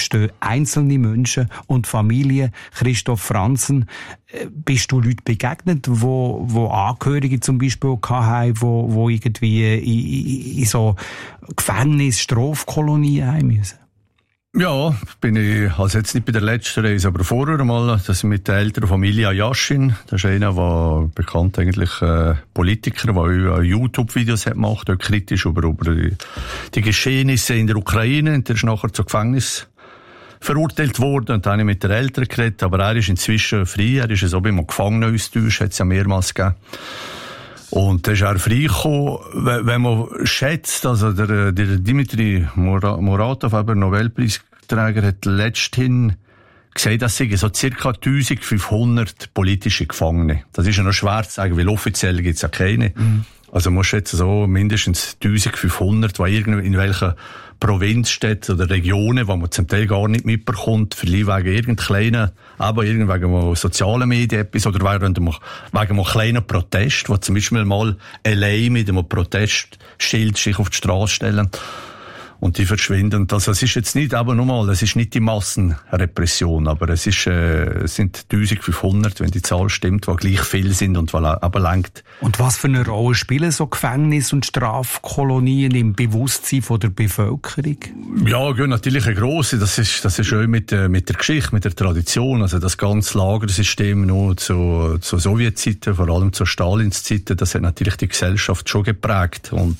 stehen einzelne Menschen und Familien. Christoph Franzen, bist du Leuten begegnet, wo Angehörige zum Beispiel hatten, wo irgendwie in so Gefängnis, Strafkolonien heim müssen? Ja, bin ich, also jetzt nicht bei der letzten Reise, aber vorher einmal, das mit der älteren Familie Yashin. Das ist einer, der bekannt eigentlich Politiker, der auch YouTube-Videos hat gemacht, auch kritisch über die Geschehnisse in der Ukraine. Und der ist nachher zu Gefängnis verurteilt worden. Und dann habe ich mit der Eltern geredet, aber er ist inzwischen frei. Er ist so bei einem Gefangenenaustausch, hat es ja mehrmals gegeben. Und da ist er freigekommen, wenn man schätzt, also der Dmitri Muratov, eben Nobelpreisträger, hat letzthin gesagt, dass es so circa 1500 politische Gefangene. Das ist ja noch schwer zu sagen, weil offiziell gibt es ja keine. Also man schätzt so mindestens 1500, die irgendwie in welchen Provinzstädten oder Regionen, wo man zum Teil gar nicht mitbekommt, vielleicht wegen irgendeinen wegen sozialen Medien etwas oder wegen einem kleinen Protest, wo zum Beispiel mal allein mit einem Protestschild sich auf die Straße stellen. Und die verschwinden. Also es ist jetzt nicht, aber nochmal, es ist nicht die Massenrepression, aber es ist, sind 1500, wenn die Zahl stimmt, die gleich viel sind und aber langt. Und was für eine Rolle spielen so Gefängnis- und Strafkolonien im Bewusstsein von der Bevölkerung? Ja, natürlich eine grosse. Das ist auch mit der Geschichte, mit der Tradition. Also das ganze Lagersystem noch zu Sowjetzeiten, vor allem zu Stalins Zeiten, das hat natürlich die Gesellschaft schon geprägt. Und,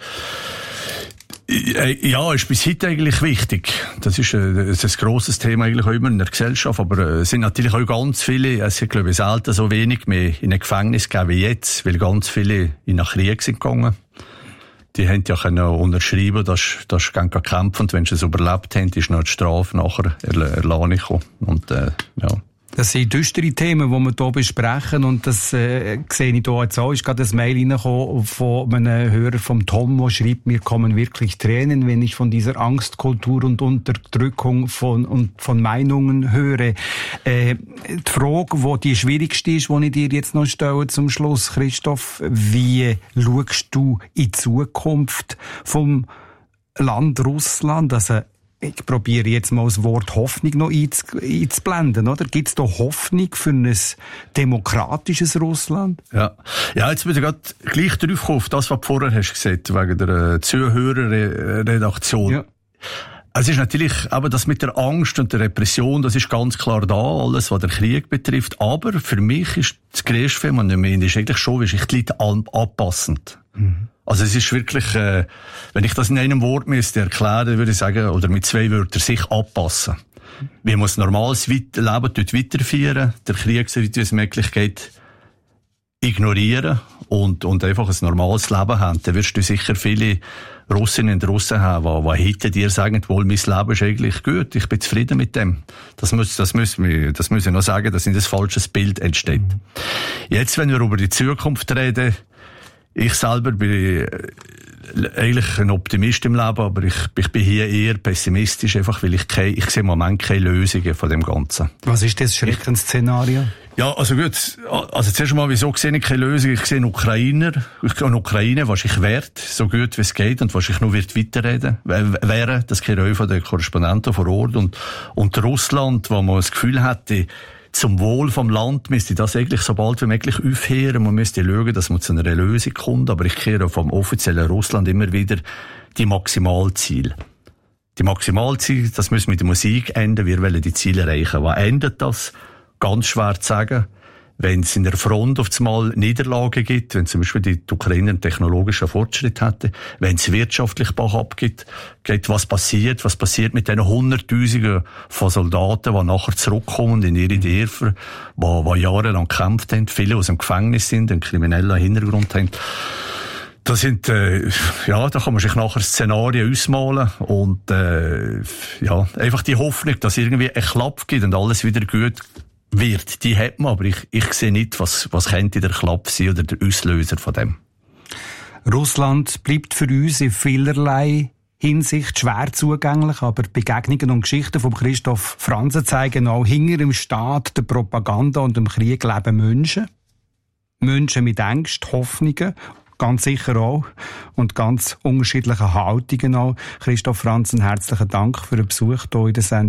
ja, ist bis heute eigentlich wichtig. Das ist ein grosses Thema eigentlich auch immer in der Gesellschaft, aber es sind natürlich auch ganz viele, es sind glaube ich selten so wenig mehr in ein Gefängnis gegeben wie jetzt, weil ganz viele in einen Krieg sind gegangen. Die haben ja können unterschreiben, dass sie kämpfen und wenn sie es überlebt haben, ist noch die Strafe nachher erlassen gekommen. Und ja. Das sind düstere Themen, die wir hier besprechen. Und das sehe ich hier jetzt auch. Ist gerade ein Mail reingekommen von einem Hörer vom Tom, der schreibt, mir kommen wirklich Tränen, wenn ich von dieser Angstkultur und Unterdrückung von Meinungen höre. Die Frage, die schwierigste ist, die ich dir jetzt noch stelle zum Schluss, Christoph, wie schaust du in die Zukunft vom Land Russland? Also, ich probiere jetzt mal das Wort Hoffnung noch einzublenden, oder? Gibt es da Hoffnung für ein demokratisches Russland? Ja, jetzt bin ich gerade gleich drauf gekommen, auf das, was du vorher hast gesagt, wegen der Zuhörerredaktion. Ja. Es ist natürlich, aber das mit der Angst und der Repression, das ist ganz klar da, alles, was der Krieg betrifft. Aber für mich ist das grösste Phänomen ist eigentlich schon, wie sich die Leute anpassend. Also es ist wirklich, wenn ich das in einem Wort müsste erklären, würde ich sagen, oder mit 2 Wörtern, sich anpassen. Wie man das normales Leben dort weiterführen, der Kriegsmöglichkeit ignorieren und einfach ein normales Leben haben. Dann wirst du sicher viele Russinnen und Russen haben, die hinter dir sagen, wohl, mein Leben ist eigentlich gut, ich bin zufrieden mit dem. Das muss ich noch sagen, dass nicht ein falsches Bild entsteht. Jetzt, wenn wir über die Zukunft reden, ich selber bin eigentlich ein Optimist im Leben, aber ich bin hier eher pessimistisch, einfach weil ich sehe im Moment keine Lösungen von dem Ganzen. Was ist das Schreckensszenario? Ja, also gut, also zuerst mal, wieso sehe ich keine Lösung? Ich sehe eine Ukraine, was ich wert, so gut wie es geht und was ich noch wird weiterreden wäre, das kenne ich auch von den Korrespondenten vor Ort und Russland, wo man das Gefühl hätte, zum Wohl vom Land müsste das eigentlich so bald wie möglich aufhören. Man müsste schauen, dass man zu einer Lösung kommt. Aber ich kehre vom offiziellen Russland immer wieder die Maximalziele. Die Maximalziele, das müssen mit der Musik enden. Wir wollen die Ziele erreichen. Was endet das? Ganz schwer zu sagen. Wenn es in der Front auf einmal Niederlagen gibt, wenn zum Beispiel die Ukraine einen technologischen Fortschritt hätte, wenn es wirtschaftlich Bach abgeht, was passiert mit den Hunderttausenden von Soldaten, die nachher zurückkommen in ihre Dörfer, die jahrelang gekämpft haben, viele aus dem Gefängnis sind, einen kriminellen Hintergrund haben. Das sind, da kann man sich nachher Szenarien ausmalen und, einfach die Hoffnung, dass irgendwie ein Klapp gibt und alles wieder gut wird, die hat man, aber ich sehe nicht, was könnte der Klapp sein oder der Auslöser von dem. Russland bleibt für uns in vielerlei Hinsicht schwer zugänglich, aber Begegnungen und Geschichten von Christoph Franzen zeigen auch, hinter dem Staat, der Propaganda und dem Krieg leben Menschen. Menschen mit Ängsten, Hoffnungen, ganz sicher auch, und ganz unterschiedliche Haltungen auch. Christoph Franzen, herzlichen Dank für den Besuch hier in der Sendung